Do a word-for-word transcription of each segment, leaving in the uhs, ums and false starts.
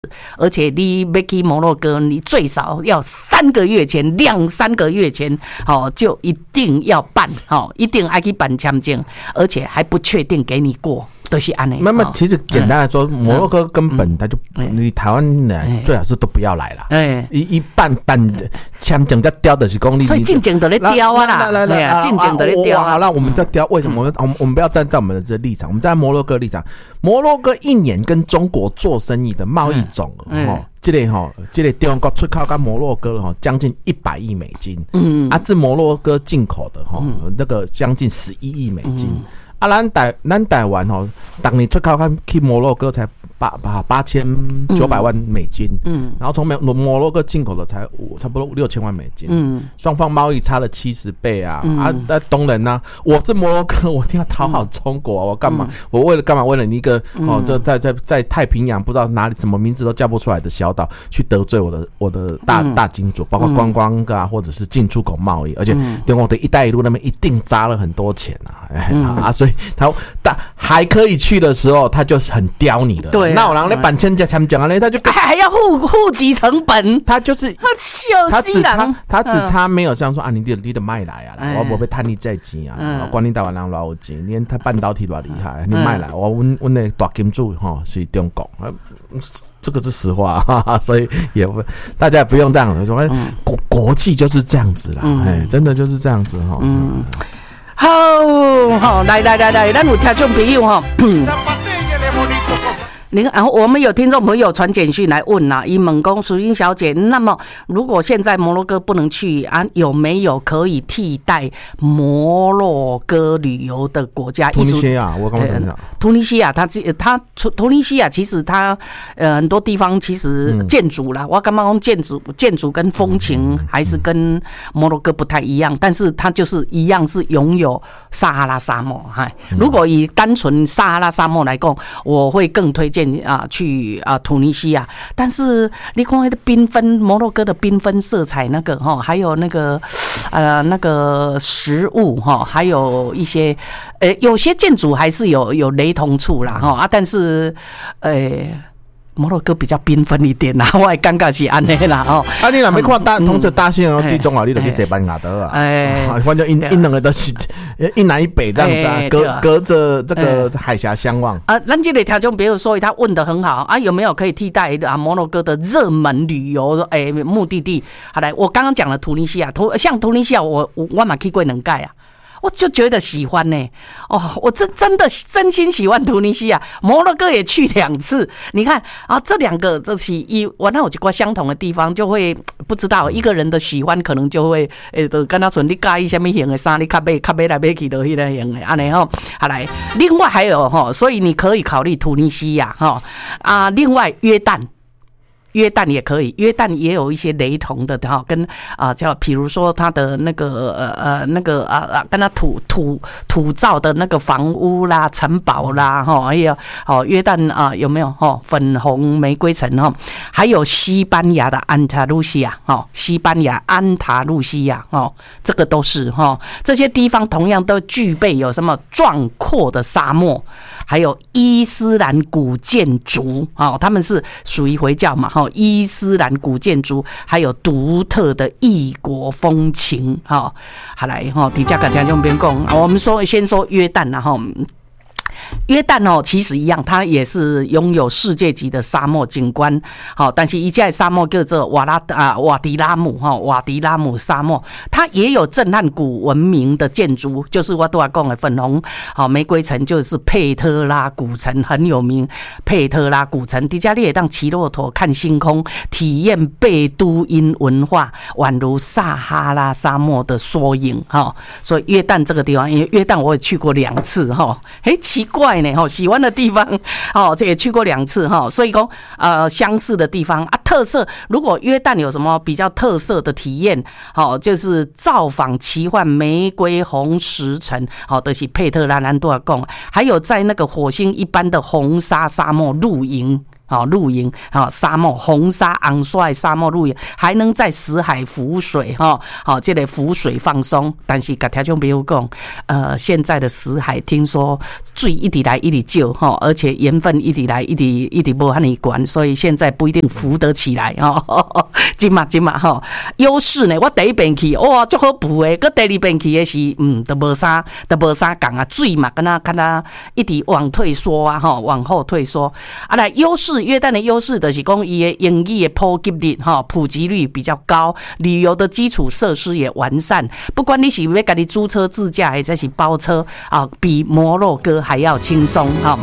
而且你要去摩洛哥，你最少要三个月前、两三个月前，哦，就一定要办，哦，一定要去办签证，而且还不确定给你过。都是安尼。 那么其实简单来说，摩洛哥根本他就你台湾人最好是都不要来啦。一一办办签证在雕的是公里， 所以进境都在雕啊啦， 来来来， 进境都在雕。 好，那我们在雕，为什么？我们我们我们不要站在我们的这立场，我们站在摩洛哥立场。摩洛哥一年跟中国做生意的贸易总额，哦，这个哈，这个中国出口跟摩洛哥哈，将近一百亿美金。嗯，啊，自摩洛哥进口的哈，那个将近十一亿美金。啊，咱台咱台湾吼，当年出口去摩洛哥才八八八千九百万美金，嗯，然后从摩洛哥进口的才五差不多五六千万美金，嗯，双方贸易差了七十倍啊，嗯、啊，那当然呢、啊，我是摩洛哥，我一定要讨好中国、啊，我干嘛？嗯、我为了干嘛？为了你一个哦，这在在在太平洋不知道哪里什么名字都叫不出来的小岛，去得罪我的我的大、嗯、大金主，包括观光啊，或者是进出口贸易，而且中国的一带一路那边一定砸了很多钱啊，嗯、啊，所以他但还可以去的时候，他就很刁你的，对。那我让你办签证签证啊，他就还还要户户籍成本， 他就是他只差他只差没有像说啊，你得你得卖来啊，我不被贪你这钱啊，管你台湾人多有钱，你他半导体多厉害，你卖来，我我我那大金主哈是中国，这个是实话，哈哈，所以也不大家也不用这样子说，国国际就是这样子啦，哎，真的就是这样子哈。嗯， 好，好，来来来来，咱有听众朋友哈。你然后我们有听众朋友传简讯来问啦、啊，以猛攻淑英小姐，那么如果现在摩洛哥不能去啊，有没有可以替代摩洛哥旅游的国家？ 突尼西亚，我刚刚讲， 突尼西亚，它它突尼西亚其实它呃很多地方其实建筑啦，嗯、我刚刚讲建筑建筑跟风情还是跟摩洛哥不太一样，但是它就是一样是拥有撒哈拉沙漠。哈，如果以单纯撒哈拉沙漠来讲，我会更推荐。啊，去啊突尼西亚，但是你看那个缤纷摩洛哥的缤纷色彩，那个哈，还有那个呃那个食物哈，还有一些呃有些建筑还是有有雷同处啦哈啊，但是呃。摩洛哥比较缤纷一点啦，我也感觉是安尼啦哦。 啊，你若没看大，同时大西洋、地中海，你就去西班牙的啊。哎，反正一一两个都是一南一北这样子啊，隔隔着这个海峡相望。 啊，咱这个听众朋友说他问得很好啊，有没有可以替代啊摩洛哥的热门旅游诶目的地？好来，我刚刚讲了突尼西亚，突像突尼西亚，我我我嘛去过两届啊。我就觉得喜欢呢、欸，哦，我真真的真心喜欢突尼西亚，摩洛哥也去两次。你看啊，这两个这是一我那有几个相同的地方，就会不知道一个人的喜欢可能就会诶，都跟他说你介意什么型的衫，你较买较买来买去都迄个型的安尼吼。好来，另外还有哈，所以你可以考虑突尼西亚哈啊，另外约旦。约旦也可以，约旦也有一些雷同的哈，跟啊叫，比如说它的那个呃呃那个啊啊，跟它土土土造的那个房屋啦、城堡啦哈，还有哦约旦啊有没有哈粉红玫瑰城哈，还有西班牙的安塔路西亚哈，西班牙安塔路西亚哈，这个都是哈，这些地方同样都具备有什么壮阔的沙漠，还有伊斯兰古建筑啊，他们是属于回教嘛哈。伊斯兰古建筑，还有独特的异国风情，哈，好来哈，底下跟听众朋友讲，我们说先说约旦啦哈。约旦哦，其实一样，它也是拥有世界级的沙漠景观。好，但是一家沙漠叫做瓦拉啊瓦迪拉姆哈瓦迪拉姆沙漠，它也有震撼古文明的建筑，就是我都要讲的粉红好玫瑰城，就是佩特拉古城很有名。佩特拉古城，底下你也当骑骆驼看星空，体验贝都因文化，宛如撒哈拉沙漠的缩影哈。所以约旦这个地方，因为约旦我也去过两次哈，哎奇怪呢，喜欢的地方哦，这也去过两次哈，所以说呃相似的地方啊，特色如果约旦有什么比较特色的体验，好就是造访奇幻玫瑰红石城，好的是佩特拉兰多亚贡，还有在那个火星一般的红沙沙漠露营。 好露营，好沙漠红沙昂帅沙漠露营，还能在死海浮水哈，好这个浮水放松。但是甲听众朋友讲，呃，现在的死海听说水一直来一直少哈，而且盐分一直来一直一直无遐尼悬，所以现在不一定浮得起来哈。真嘛真嘛哈，优势呢，我第一遍去哇，足好浮的，佮第二遍去的是嗯，都无啥都无啥讲啊，水嘛，跟他跟他一直往退缩啊哈，往后退缩。啊来，优势约旦的优势就是讲伊的英语的普及率哈，普及率比较高，旅游的基础设施也完善。不管你是要家己租车自驾，还是包车啊，比摩洛哥还要轻松哈。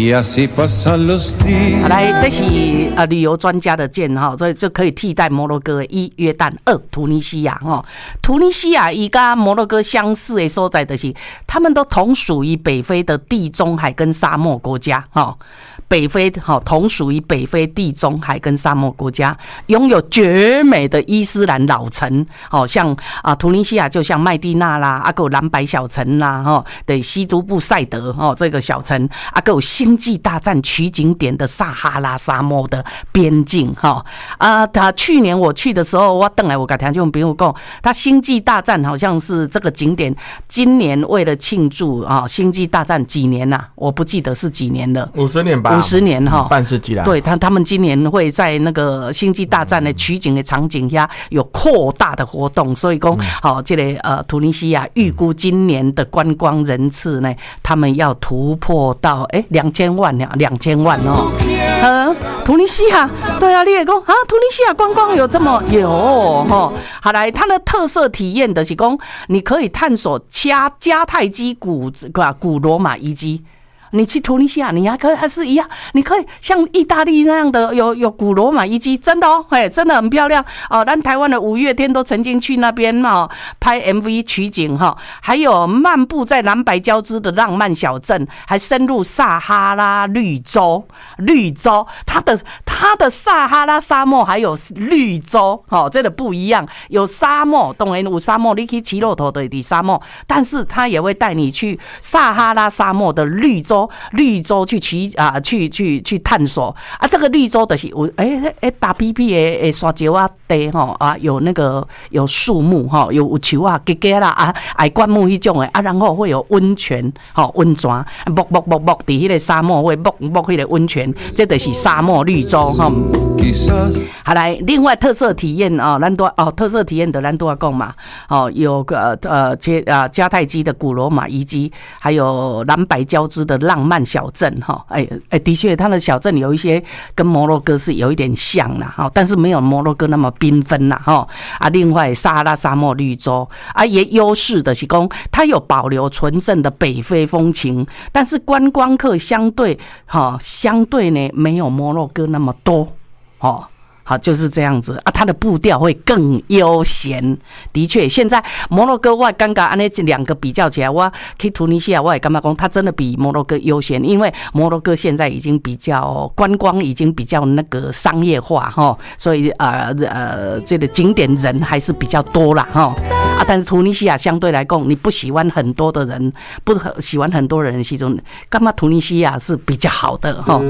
好来，这是呃旅游专家的见哈，所以就可以替代摩洛哥的一约旦，二突尼西亚哈。突尼西亚伊跟摩洛哥相似的所在的是，他们都同属于北非的地中海跟沙漠国家哈。北非哈同属于北非地中海跟沙漠国家，拥有绝美的伊斯兰老城，好像啊突尼西亚就像麦地那啦，啊个有蓝白小城啦，哈对西都布塞德哦这个小城，啊个有星际大战取景点的撒哈拉沙漠的边境哈啊，他去年我去的时候，我等来我跟听众朋友讲，他星际大战好像是这个景点，今年为了庆祝啊星际大战几年呐、啊？我不记得是几年了， 五十年吧。 五十年哈， 半世纪啦。 对他，他们今年会在那个星际大战的取景的场景下有扩大的活动，所以讲好，这个呃，突尼西亚预估今年的观光人次呢，他们要突破到哎两千万两两千万哦。呃，突尼西亚，对啊，你也讲啊，突尼西亚观光有这么有哈？好来，它的特色体验的是讲，你可以探索迦迦太基古古罗马遗迹。你去突尼西亚，你还可以还是一样，你可以像意大利那样的有有古罗马遗迹，真的哦，哎，真的很漂亮哦。咱台湾的五月天都曾经去那边哈、哦、拍 M V 取景哈、哦，还有漫步在蓝白交织的浪漫小镇，还深入撒哈拉绿洲，绿洲它的它的撒哈拉沙漠还有绿洲，哦，这个不一样，有沙漠，当然有沙漠，你去骑骆驼的的沙漠，但是它也会带你去撒哈拉沙漠的绿洲。绿洲去取啊，去去去探索啊！这个绿洲的是有诶诶大屁屁的诶山石啊地吼啊，有那个有树木哈，有有树啊、结结啦啊，爱灌木迄种诶啊，然后会有温泉吼温泉，木木木木伫迄个沙漠会木木迄个温泉，这就是沙漠绿洲哈。好来，另外特色体验啊，咱都哦特色体验的咱都要讲嘛哦，有个呃迦啊迦太基的古罗马遗迹，还有蓝白交织的浪漫小镇哈，哎哎，的确，它的小镇有一些跟摩洛哥是有一点像啦哈，但是没有摩洛哥那么缤纷啦哈啊。另外，撒哈拉沙漠绿洲啊，也优势的是讲它有保留纯正的北非风情，但是观光客相对哈相对呢没有摩洛哥那么多。哦，好，就是这样子啊，它的步调会更悠闲。的确，现在摩洛哥我刚刚按那两个比较起来，我去突尼西亚我也干嘛讲，它真的比摩洛哥悠闲，因为摩洛哥现在已经比较观光，已经比较那个商业化哈，所以呃呃，这个景点人还是比较多啦哈啊，但是突尼西亚相对来讲，你不喜欢很多的人，不喜欢很多人的其中，干嘛突尼西亚是比较好的哈。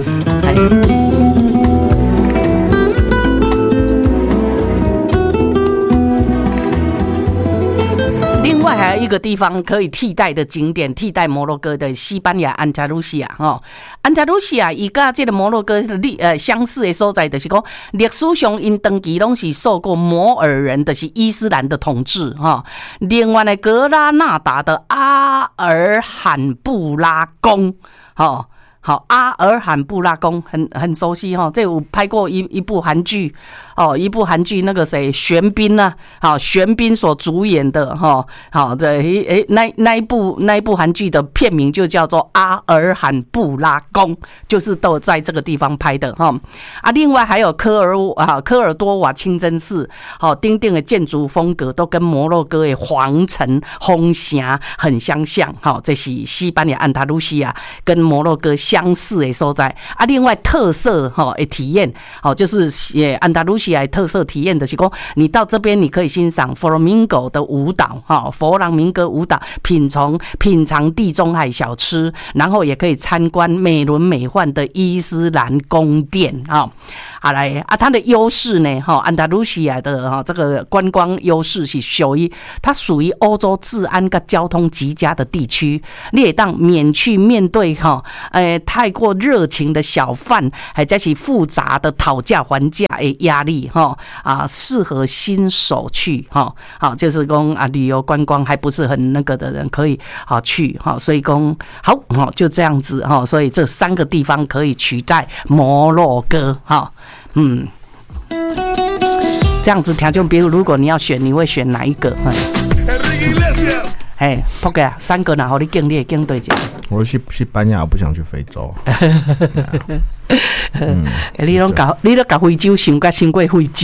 另外还有一个地方可以替代的景点，替代摩洛哥的西班牙安加卢西亚哈。安加卢西亚伊甲这个摩洛哥历呃相似的所在，就是讲历史上因长期拢是受过摩尔人的是伊斯兰的统治哈。另外呢，格拉纳达的阿尔罕布拉宫哈。好，阿尔罕布拉宫很很熟悉哈，这有拍过一一部韩剧哦，一部韩剧那个谁玄彬呢？好，玄彬所主演的哈，好的诶那那一部那一部韩剧的片名就叫做阿尔罕布拉宫，就是都在这个地方拍的哈。啊，另外还有科尔啊科尔多瓦清真寺，好，丁丁的建筑风格都跟摩洛哥的皇城红霞很相像，好，这是西班牙安达卢西亚跟摩洛哥相似的所在啊。另外特色哈的体验，哦，就是呃安达卢西亚特色体验的是讲，你到这边你可以欣赏佛罗明戈的舞蹈，哈，佛朗明哥舞蹈，品尝品尝地中海小吃，然后也可以参观美轮美奂的伊斯兰宫殿啊。好来啊，它的优势呢，哈，安达卢西亚的哈这个观光优势是属于它属于欧洲治安跟交通极佳的地区，你会当免去面对哈，呃太过热情的小贩，还加是复杂的讨价还价的压力哈啊，适合新手去哈，好就是讲啊旅游观光还不是很那个的人可以好去哈，所以讲好好就这样子哈，所以这三个地方可以取代摩洛哥哈。嗯，这样子条件，比如如果你要选，你会选哪一个？哎，扑克啊，三个然后你经历经对者。 我去西班牙，我不想去非洲。 嗯，你拢搞，你都搞非洲想甲想过非洲，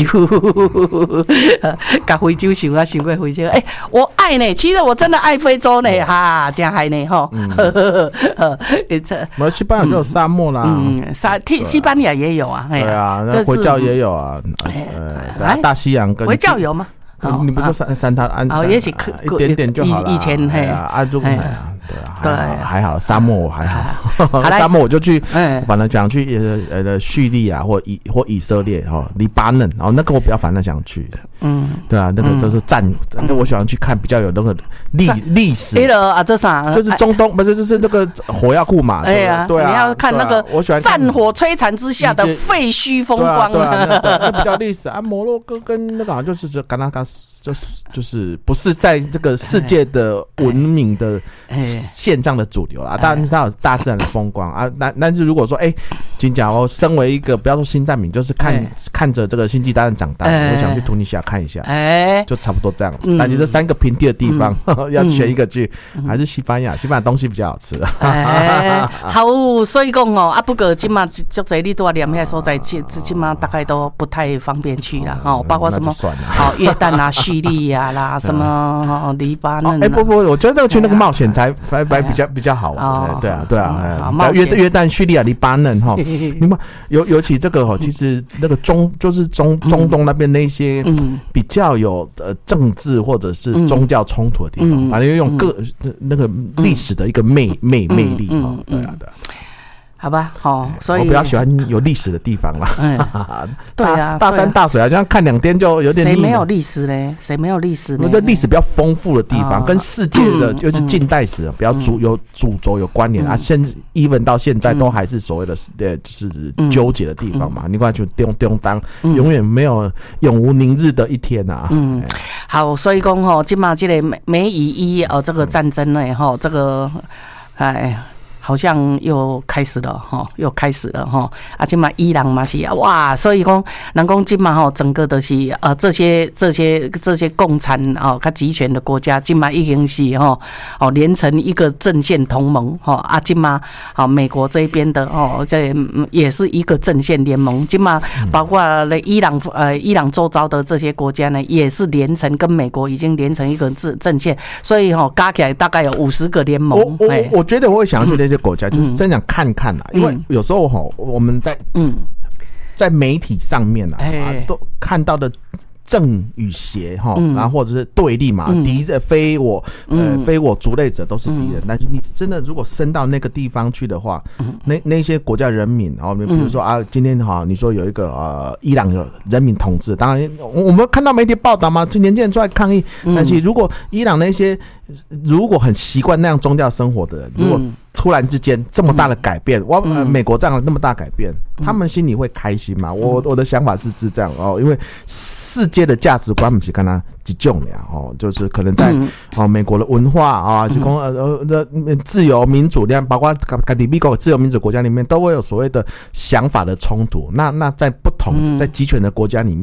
搞非洲想甲想过非洲。哎、欸，我爱呢，其实我真的爱非洲呢，哈，这样还呢哈。 这，我西班牙就有沙漠啦， 嗯，沙西班牙也有啊， 对啊，那回教也有啊，呃，大西洋跟回教有吗？ 你不说三三塔安， 哦，也许一点点就好了。 以前嘿啊，就对啊，对啊，还好，沙漠我还好，沙漠我就去，反正想去呃呃叙利亚或以或以色列哈，黎巴嫩，然后那个我比较反正想去的，嗯，对啊，那个就是战，那我喜欢去看比较有那个历历史。 哎了啊，这啥？ 就是中东不是就是那个火药库嘛？ 哎呀，对啊，你要看那个我喜欢战火摧残之下的废墟风光， 对啊，那比较历史啊。摩洛哥跟那个好像就是戛纳嘎，就是就是不是在这个世界的文明的线上的主流啦，当然它有大自然的风光啊。但但是如果说哎，金甲我身为一个不要说新战民，就是看看着这个星际大战长大，我想去突尼西亚看一下，哎，就差不多这样子。但是这三个平地的地方要选一个去，还是西班牙？西班牙东西比较好吃。 哎，好，所以讲哦，啊，不过今嘛就这里多连遐所在，今今嘛大概都不太方便去啦，哦，包括什么哦约旦啊、叙利亚啦，什么黎巴嫩。 哎，不不，我觉得去那个冒险才才比较比较好玩。对啊，对啊，约约旦、叙利亚、黎巴嫩哈，你们尤尤其这个哈，其实那个中就是中中东那边那些比较有呃政治或者是宗教冲突的地方，反正用各那个历史的一个魅魅魅力哈，对啊对啊。 好吧，好，所以我比较喜欢有历史的地方啦。嗯， 对啊， 大山大水好像看两天就有点腻。 谁没有历史呢？谁没有历史呢？ 我觉得历史比较丰富的地方，跟世界的尤其近代史比较主有主轴有关联啊。现 even 到现在都还是所谓的呃，就是纠结的地方嘛。你看就丢丢当，永远没有永无宁日的一天啊。嗯， 好，所以讲吼，今嘛这个美以一哦，这个战争呢，吼，这个哎。好像又开始了哈，又开始了哈。啊，今嘛伊朗嘛是哇，所以讲，人讲今嘛吼，整个都是呃这些这些这些共产哦，较集权的国家，今嘛已经是吼哦连成一个阵线同盟哈。啊，今嘛好美国这边的哦，这也是一个阵线联盟。今嘛包括了伊朗呃伊朗周遭的这些国家呢，也是连成跟美国已经连成一个阵阵线，所以哈加起来大概有五十个联盟。 我我我觉得我会想要去那些国家，就是真想看看啦，因为有时候哈，我们在在媒体上面啊，都看到的正与邪哈，然后或者是对立嘛，敌人非我呃非我族类者都是敌人。但是你真的如果升到那个地方去的话，那那些国家人民，然后比如说啊，今天哈你说有一个呃伊朗有人民统治，当然我们看到媒体报道嘛，年轻人出来抗议，但是如果伊朗那些如果很习惯那样宗教生活的人，如果突然之间这么大的改变，我、呃、美国这样那么大改变，他们心里会开心吗？我我的想法是是这样哦，因为世界的价值观不是跟他一种了哦，就是可能在哦美国的文化啊，是讲呃呃自由民主，包括卡迪比国自由民主国家里面都会有所谓的想法的冲突。那那在不同在集权的国家里面，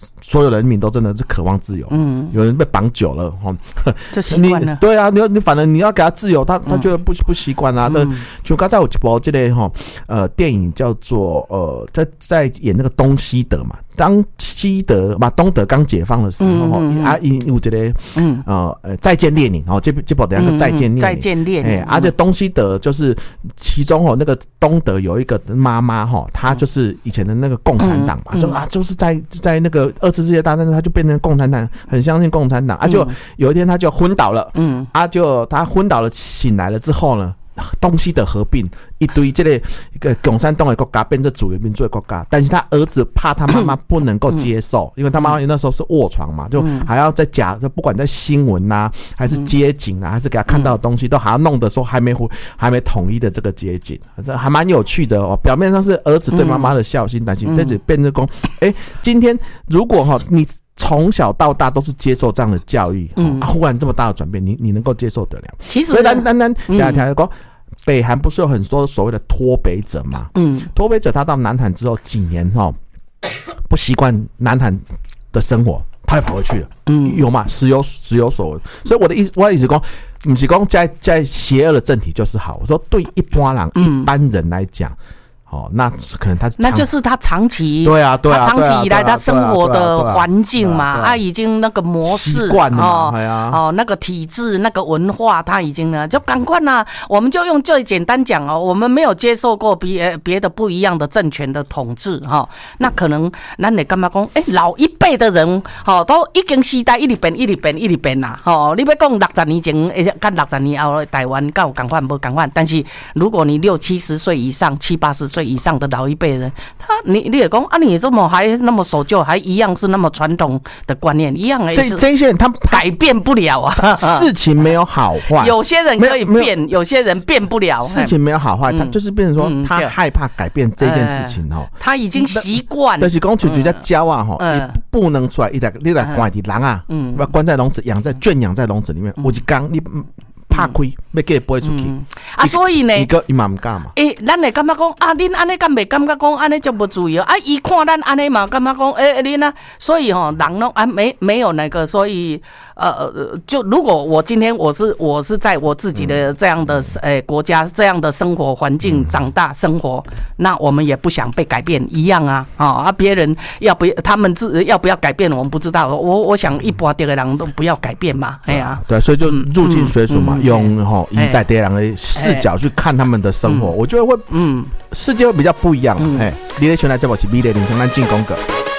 所有人民都真的是渴望自由，嗯，有人被绑久了，哦， 就习惯了。 对啊，你你反正你要给他自由，他他觉得不不习惯啊。嗯、就刚才有一部这类哈呃电影叫做呃在在演那个东西德嘛，当西德嘛东德刚解放的时候，嗯嗯嗯啊，有这个嗯呃呃再见列宁哦，这这部等下个再见列宁， 再见列宁， 哎，而且东西德就是其中哦那个东德有一个妈妈哈，她就是以前的那个共产党嘛，嗯、就啊就是在在那个二次世界大战，她就变成共产党，很相信共产党，啊就有一天她就昏倒了，嗯，啊就她昏倒了醒来了之后呢。东西的合并一堆这类一个共产党的国家变成主流民族的国家，但是他儿子怕他妈妈不能够接受，因为他妈妈那时候是卧床嘛，就还要在假，不管在新闻啊，还是街景啊，还是给他看到的东西，都还要弄得说还没还没统一的这个街景，这还蛮有趣的哦。表面上是儿子对妈妈的孝心，但是这只变成说，哎，今天如果哈你。从小到大都是接受这样的教育，嗯啊、忽然这么大的转变，你你能够接受得了？ 其实， 所以单单单讲讲讲，北韩不是有很多所谓的脱北者嘛？嗯，脱北者他到南韩之后几年哈，不习惯南韩的生活，他又跑回去了。嗯，有嘛？时有时有所闻。所以我的意思，我的意思讲，不是讲在在邪恶的政体就是好。我说对一般人、嗯、一般人来讲。哦，那可能他那就是他长期对啊，对啊， 他长期以来他生活的环境嘛，他已经那个模式习惯了哦， 啊、 哦，那个体制、那个文化，他已经呢，就赶快啦，我们就用最简单讲哦，我们没有接受过别别的不一样的政权的统治哈、哦，那可能咱得干嘛讲？哎，老一辈的人哦，都已经时代一直变、一直变、一直变啦，哦，你要讲六十年前，跟六十年后台湾够赶快不赶快？但是如果你六七十岁以上、七八十岁以上的老一辈人，他你你也讲啊，你这么还那么守旧，还一样是那么传统的观念，一样哎， 这这些人他改变不了啊。 事情没有好坏， 有些人可以变，有些人变不了。 事情没有好坏，他就是变成说他害怕改变这件事情哦， 他已经习惯。 但是讲就就在教啊哈，你不能出来一来你来关的狼啊，要关在笼子，养在圈养在笼子里面，有一天你。怕亏，要给飞出去、嗯、 啊！所以呢， 伊个伊嘛唔敢嘛。 诶、欸，咱会感觉讲啊，恁安尼敢袂感觉讲安尼就不注意啊？伊看咱安尼嘛，感觉讲诶，恁、欸、啊，所以吼、喔，人拢啊没没有那个，所以呃，就如果我今天我是我是在我自己的这样的诶、欸、国家这样的生活环境长大生活，那我们也不想被改变一样啊！啊啊，别人要不要他们自要不要改变，我们不知道。我我想一般的人都不要改变嘛，哎呀、啊， 对，所以就入境随俗嘛。嗯嗯用吼以在地人的视角去看他们的生活，欸、我觉得会，嗯，世界会比较不一样。哎、嗯，你咧选来这部是美丽人生，咱进攻个。